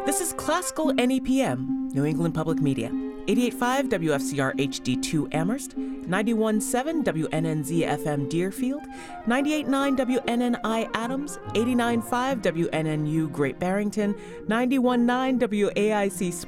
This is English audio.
This is Classical NEPM, New England Public Media. 88.5 WFCR HD2 Amherst, 91.7 WNNZ FM Deerfield, 98.9 WNNI Adams, 89.5 WNNU Great Barrington, 91.9 WAIC